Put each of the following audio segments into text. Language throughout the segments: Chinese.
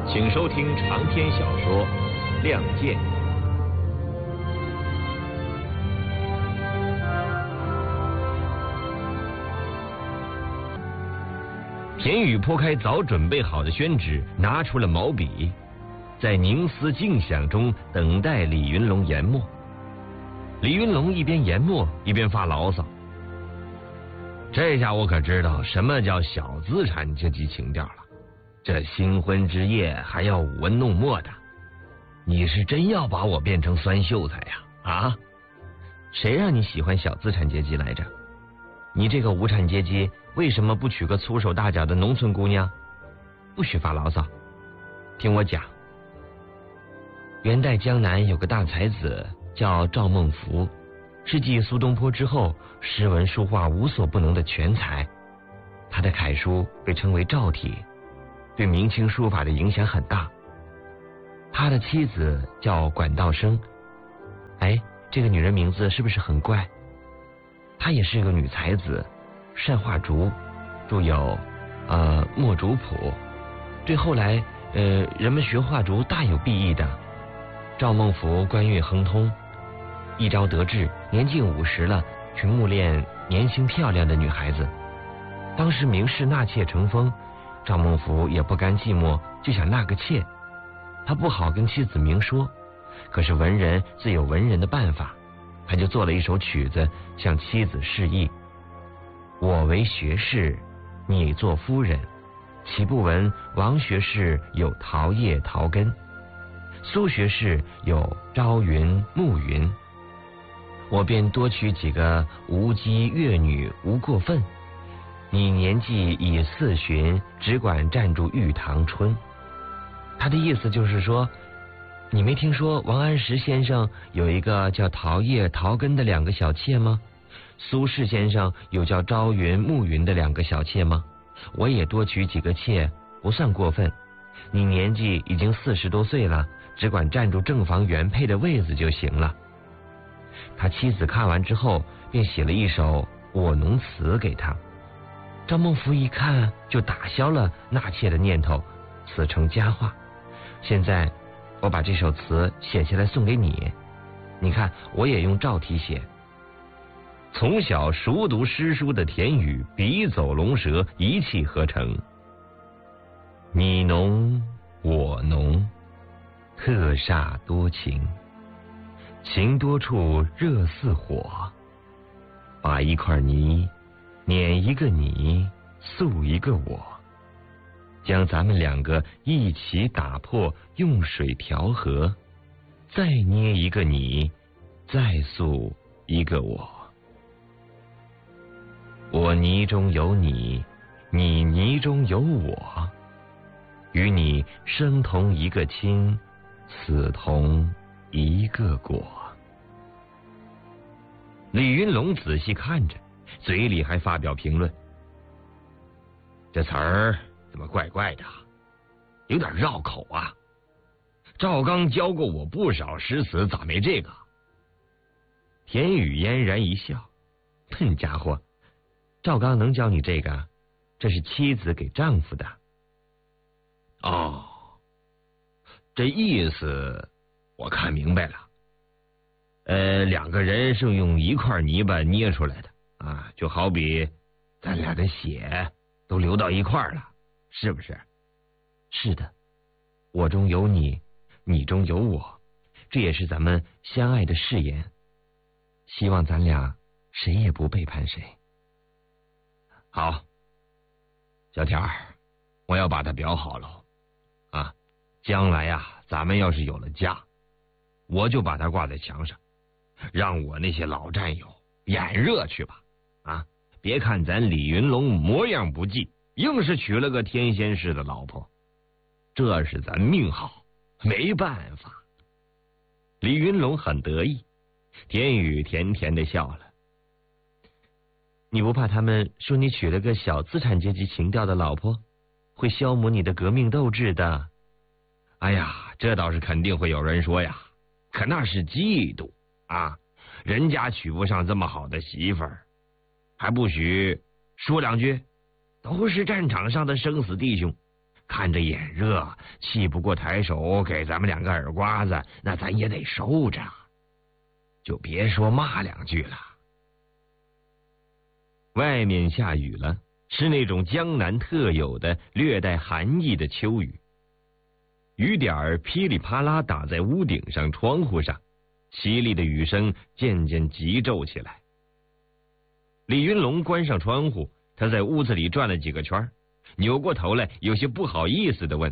请收听长篇小说《亮剑》。田宇拨开早准备好的宣纸，拿出了毛笔，在凝思静想中等待李云龙研墨。李云龙一边研墨一边发牢骚：“这下我可知道什么叫小资产阶级情调了。这新婚之夜还要舞文弄墨的，你是真要把我变成酸秀才呀？啊？谁让你喜欢小资产阶级来着？你这个无产阶级为什么不娶个粗手大脚的农村姑娘？不许发牢骚，听我讲。元代江南有个大才子叫赵孟頫，是继苏东坡之后诗文书画无所不能的全才。他的楷书被称为赵体，对明清书法的影响很大。他的妻子叫管道升，这个女人名字是不是很怪？她也是个女才子，善画竹，著有墨竹谱，对后来人们学画竹大有裨益的。赵孟頫官运亨通，一朝得志，年近50了，去慕恋年轻漂亮的女孩子。当时名士纳妾成风，赵孟頫也不甘寂寞，就想纳个妾。他不好跟妻子明说，可是文人自有文人的办法，他就做了一首曲子向妻子示意：我为学士，你做夫人，岂不闻王学士有桃叶桃根，苏学士有朝云暮云，我便多娶几个无姬越女无过分，你年纪已40，只管站住玉堂春。他的意思就是说，你没听说王安石先生有一个叫桃叶桃根的2个小妾吗？苏轼先生有叫朝云暮云的2个小妾吗？我也多娶几个妾，不算过分。你年纪已经40多岁了，只管站住正房原配的位子就行了。他妻子看完之后，便写了一首我农词给他。赵孟頫一看，就打消了纳妾的念头，此成佳话。现在我把这首词写下来送给你，你看我也用赵体写。从小熟读诗书的田宇，笔走龙蛇，一气呵成。你侬我侬，特煞多情，情多处热似火，把一块泥碾一个你，塑一个我，将咱们2个一起打破，用水调和，再捏一个你，再塑一个我。我泥中有你，你泥中有我，与你生同一个亲，死同一个果。李云龙仔细看着，嘴里还发表评论：这词儿怎么怪怪的，有点绕口啊。赵刚教过我不少诗词，咋没这个？田宇嫣然一笑：笨家伙，赵刚能教你这个？这是妻子给丈夫的。哦，这意思我看明白了。2个人是用一块泥巴捏出来的啊，就好比咱俩的血都流到一块了，是不是？是的，我中有你，你中有我，这也是咱们相爱的誓言。希望咱俩谁也不背叛谁。好，小田儿，我要把它裱好了啊！将来呀，咱们要是有了家，我就把它挂在墙上，让我那些老战友眼热去吧！啊，别看咱李云龙模样不济，硬是娶了个天仙似的老婆，这是咱命好，没办法。李云龙很得意，田宇甜甜的笑了。你不怕他们说你娶了个小资产阶级情调的老婆，会消磨你的革命斗志的？哎呀，这倒是肯定会有人说呀，可那是嫉妒啊！人家娶不上这么好的媳妇儿，还不许说2句？都是战场上的生死弟兄， 看着眼热，气不过抬手给咱们2个耳刮子，那咱也得收着，就别说骂2句了。外面下雨了，是那种江南特有的略带寒意的秋雨，雨点儿噼里啪啦打在屋顶上、窗户上，淅沥的雨声渐渐急骤起来。李云龙关上窗户，他在屋子里转了几个圈，扭过头来，有些不好意思地问：“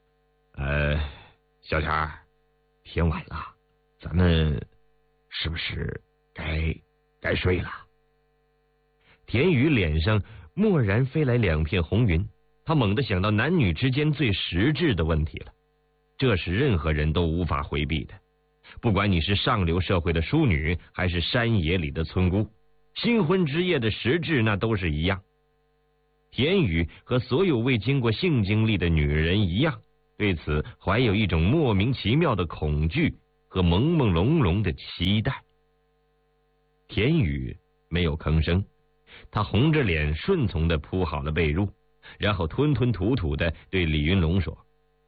小田儿，天晚了，咱们是不是该睡了？”田雨脸上蓦然飞来2片红云，他猛地想到男女之间最实质的问题了，这是任何人都无法回避的，不管你是上流社会的淑女，还是山野里的村姑，新婚之夜的实质那都是一样。田雨和所有未经过性经历的女人一样，对此怀有一种莫名其妙的恐惧和朦朦胧胧的期待。田雨没有吭声，他红着脸顺从地铺好了被褥，然后吞吞吐吐地对李云龙说：“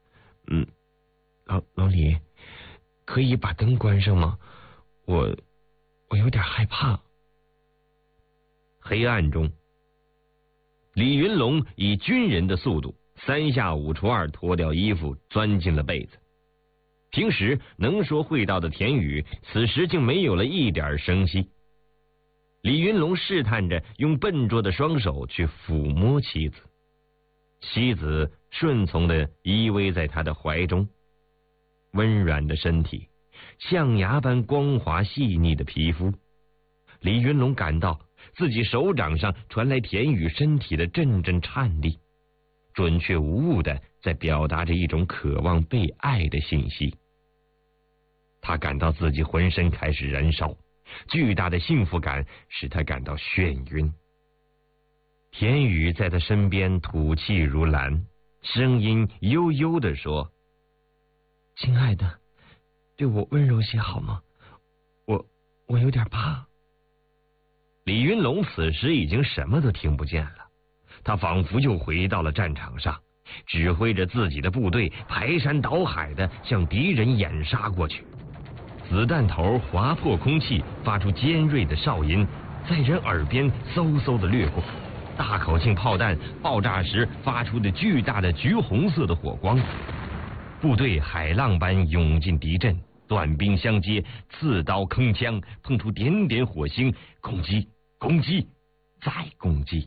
老李，可以把灯关上吗？我有点害怕。”黑暗中，李云龙以军人的速度3下5除2脱掉衣服，钻进了被子。平时能说会道的田雨，此时竟没有了一点声息。李云龙试探着用笨拙的双手去抚摸妻子，妻子顺从地依偎在他的怀中，温软的身体，象牙般光滑细腻的皮肤。李云龙感到自己手掌上传来田雨身体的阵阵颤栗，准确无误地在表达着一种渴望被爱的信息。他感到自己浑身开始燃烧，巨大的幸福感使他感到眩晕。田雨在他身边吐气如兰，声音悠悠地说：“亲爱的，对我温柔些好吗？我有点怕。”李云龙此时已经什么都听不见了，他仿佛又回到了战场上，指挥着自己的部队排山倒海地向敌人掩杀过去。子弹头划破空气，发出尖锐的哨音，在人耳边嗖嗖地掠过。大口径炮弹爆炸时发出的巨大的橘红色的火光，部队海浪般涌进敌阵，短兵相接，刺刀铿锵，碰出点点火星，攻击，攻击，再攻击。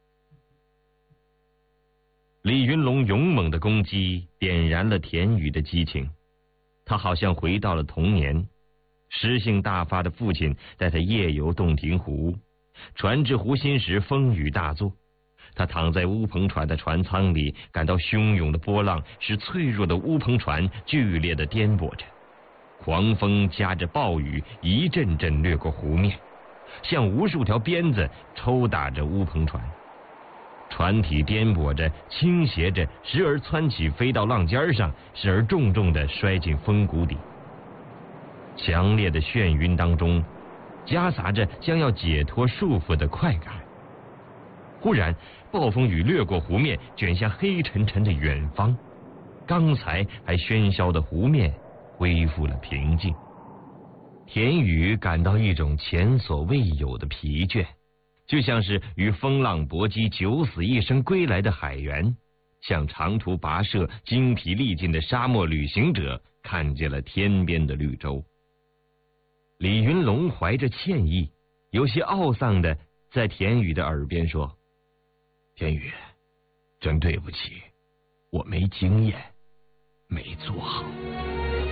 李云龙勇猛的攻击点燃了田雨的激情，他好像回到了童年。诗性大发的父亲带他夜游洞庭湖，船至湖心时风雨大作，他躺在乌篷船的船舱里，感到汹涌的波浪使脆弱的乌篷船剧烈地颠簸着，狂风夹着暴雨一阵阵掠过湖面，像无数条鞭子抽打着乌篷船，船体颠簸着，倾斜着，时而窜起飞到浪尖上，时而重重地摔进风谷底。强烈的眩晕当中，夹杂着将要解脱束缚的快感。忽然，暴风雨掠过湖面，卷向黑沉沉的远方。刚才还喧嚣的湖面恢复了平静。田雨感到一种前所未有的疲倦，就像是与风浪搏击九死一生归来的海员，像长途跋涉精疲力尽的沙漠旅行者看见了天边的绿洲。李云龙怀着歉意，有些懊丧的在田雨的耳边说：“田雨，真对不起，我没经验，没做好。”